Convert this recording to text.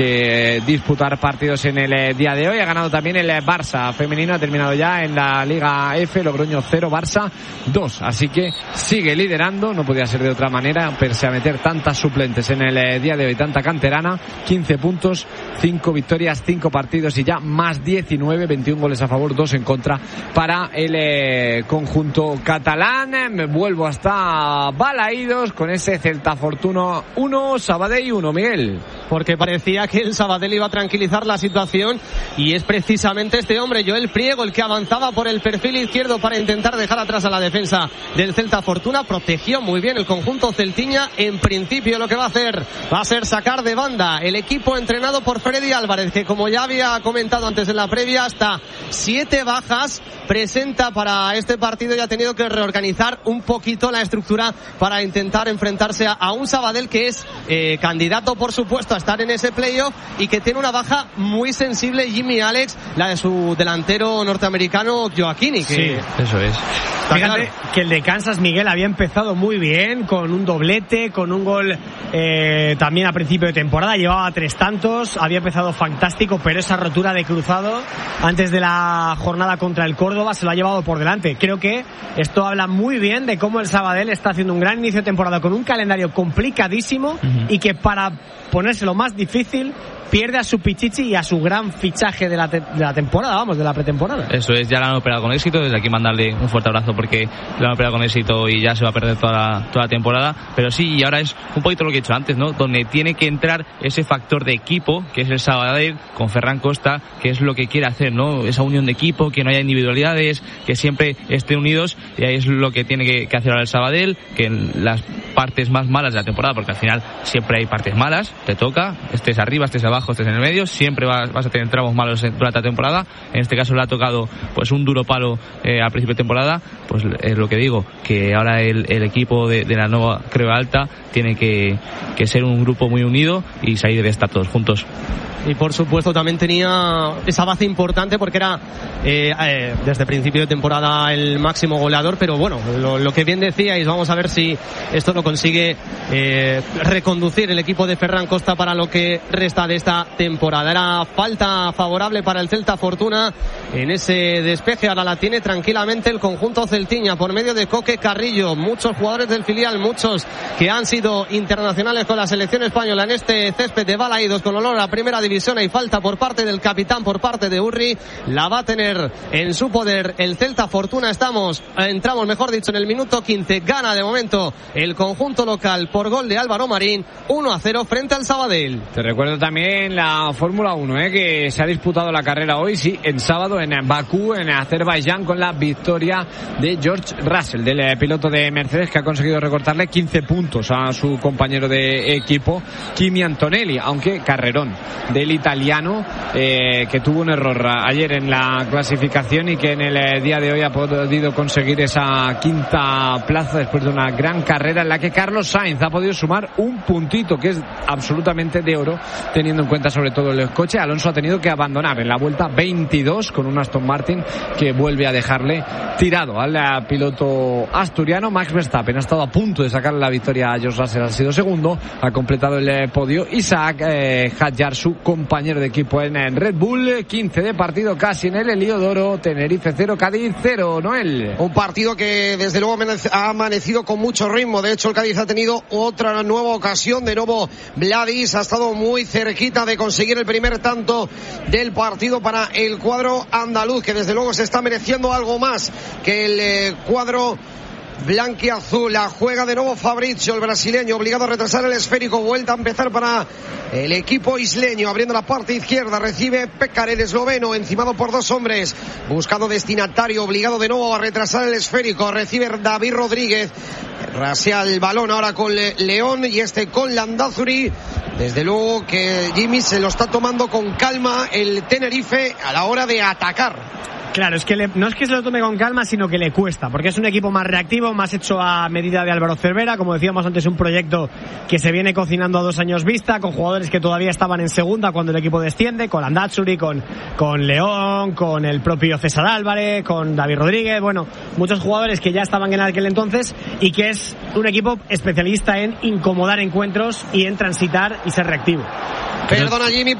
disputar partidos en el día de hoy. Ha ganado también el Barça femenino, ha terminado ya en la Liga F, Logroño 0, Barça 2, así que sigue liderando, no podía ser de otra manera, pese a meter tantas suplentes en el día de hoy, tanta canterana. 15 puntos, 5 victorias, 5 partidos y ya más 19, 21 goles a favor, 2 en contra para el conjunto catalán. Me vuelvo hasta Balaídos con ese Celta Fortuna 1, Sabadell 1, Miguel. Porque parecía que el Sabadell iba a tranquilizar la situación y es precisamente este hombre, Joel Priego, el que avanzaba por el perfil izquierdo para intentar dejar atrás a la defensa del Celta Fortuna. Protegió muy bien el conjunto celtiña. En principio lo que va a ser sacar de banda el equipo entrenado por Freddy Álvarez, que como ya había comentado antes en la previa, hasta 7 bajas presenta para este partido y ha tenido que reorganizar un poquito la estructura para intentar enfrentarse a un Sabadell que es candidato por supuesto a estar en ese playoff y que tiene una baja muy sensible, Jimmy Alex, la de su delantero norteamericano Joaquini. Sí, eso es. Fíjate que el de Kansas, Miguel, había empezado muy bien con un doblete, con un gol también a principio de temporada, llevaba 3 tantos, había empezado fantástico, pero esa rotura de cruzado antes de la jornada contra el Córdoba se lo ha llevado por delante. Creo que esto habla muy bien de cómo el Sabadell está haciendo un gran inicio de temporada con un calendario complicadísimo y que para ponérselo más difícil pierde a su Pichichi y a su gran fichaje de la temporada, vamos, de la pretemporada. Eso es, ya la han operado con éxito, desde aquí mandarle un fuerte abrazo porque la han operado con éxito y ya se va a perder toda la temporada, pero sí, y ahora es un poquito lo que he dicho antes, ¿no? Donde tiene que entrar ese factor de equipo, que es el Sabadell, con Ferran Costa, que es lo que quiere hacer, ¿no? Esa unión de equipo, que no haya individualidades, que siempre estén unidos, y ahí es lo que tiene que hacer ahora el Sabadell, que en las partes más malas de la temporada, porque al final siempre hay partes malas, te toca, estés arriba, estés abajo, estés en el medio, siempre vas a tener tramos malos durante la temporada. En este caso le ha tocado pues un duro palo al principio de temporada. Pues es lo que digo, que ahora el equipo de la nueva Creu Alta tiene que ser un grupo muy unido y salir de estar todos juntos. Y por supuesto también tenía esa base importante porque era desde principio de temporada el máximo goleador, pero bueno, lo que bien decíais, vamos a ver si esto lo consigue reconducir el equipo de Ferran Costa para lo que resta de esta temporada. Era falta favorable para el Celta Fortuna en ese despeje, ahora la tiene tranquilamente el conjunto celtiña por medio de Coque Carrillo. Muchos jugadores del filial, muchos que han sido internacionales con la selección española en este césped de Balaídos con olor a primera división. Hay falta por parte del capitán, por parte de Urri, la va a tener en su poder el Celta Fortuna. Entramos mejor dicho en el minuto 15, gana de momento el conjunto local por gol de Álvaro Marín, 1-0 frente al Sabadell. Te recuerdo también la Fórmula 1, que se ha disputado la carrera hoy, sí, en sábado en Bakú, en Azerbaiyán, con la victoria de George Russell, del piloto de Mercedes, que ha conseguido recortarle 15 puntos a su compañero de equipo, Kimi Antonelli, aunque carrerón del italiano, que tuvo un error ayer en la clasificación y que en el día de hoy ha podido conseguir esa quinta plaza después de una gran carrera en la que Carlos Sainz ha podido sumar un puntito que es absolutamente de oro, teniendo en cuenta sobre todo el coche. Alonso ha tenido que abandonar en la vuelta 22 con un Aston Martin que vuelve a dejarle tirado al piloto asturiano. Max Verstappen ha estado a punto de sacarle la victoria a George Russell, ha sido segundo, ha completado el podio Isaac Hadjar, su compañero de equipo en Red Bull. 15 de partido casi en el Heliodoro. Tenerife 0, Cádiz 0, Noel. Un partido que desde luego ha amanecido con mucho ritmo. De hecho el Cádiz ha tenido otra nueva ocasión. De nuevo Vladis ha estado muy cerquita de conseguir el primer tanto del partido para el cuadro andaluz, que desde luego se está mereciendo algo más que el cuadro blanquiazul. La juega de nuevo Fabrizio, el brasileño, obligado a retrasar el esférico. Vuelta a empezar para el equipo isleño, abriendo la parte izquierda. Recibe Pekar, el esloveno, encimado por 2 hombres, buscando destinatario, obligado de nuevo a retrasar el esférico. Recibe David Rodríguez, rasea el balón ahora con León y con Landázuri. Desde luego que Jimmy se lo está tomando con calma el Tenerife a la hora de atacar. Claro, es que no es que se lo tome con calma, sino que le cuesta, porque es un equipo más reactivo, más hecho a medida de Álvaro Cervera. Como decíamos antes, un proyecto que se viene cocinando a 2 años vista, con jugadores que todavía estaban en segunda cuando el equipo desciende, con Landázuri, con León, con el propio César Álvarez, con David Rodríguez, bueno, muchos jugadores que ya estaban en aquel entonces, y que es un equipo especialista en incomodar encuentros y en transitar y ser reactivo. Perdona, Jimmy.